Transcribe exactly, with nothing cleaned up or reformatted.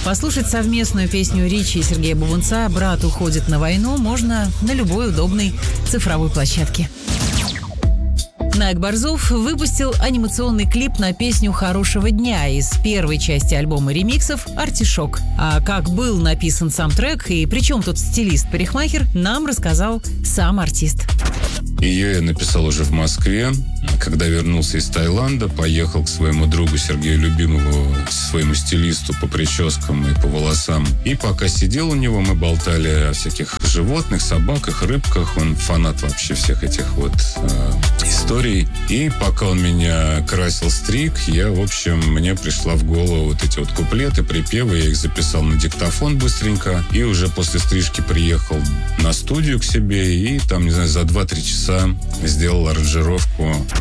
Послушать совместную песню Ричи и Сергея Бубунца «Брат уходит на войну» можно на любой удобной цифровой площадке. Найк Борзов выпустил анимационный клип на песню «Хорошего дня» из первой части альбома ремиксов «Артишок». А как был написан сам трек и при чем тут стилист-парикмахер, нам рассказал сам артист. Ее я написал уже в Москве. Когда вернулся из Таиланда, поехал к своему другу Сергею Любимову, своему стилисту по прическам и по волосам. И пока сидел у него, мы болтали о всяких животных, собаках, рыбках. Он фанат вообще всех этих вот э, историй. И пока он меня красил, стриг, я, в общем, мне пришла в голову вот эти вот куплеты, припевы. Я их записал на диктофон быстренько. И уже после стрижки приехал на студию к себе. И там, не знаю, за два-три часа сделал аранжировку